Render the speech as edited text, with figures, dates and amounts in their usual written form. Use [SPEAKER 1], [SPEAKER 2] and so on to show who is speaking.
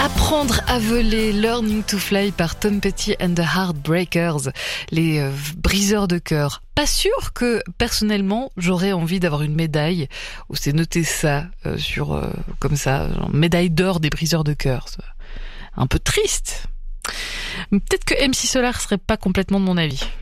[SPEAKER 1] Apprendre à voler, Learning to Fly par Tom Petty and the Heartbreakers, les briseurs de cœur. Pas sûr que, personnellement, j'aurais envie d'avoir une médaille, où c'est noté ça, comme ça, genre, médaille d'or des briseurs de cœur. Un peu triste. Peut-être que MC Solar serait pas complètement de mon avis.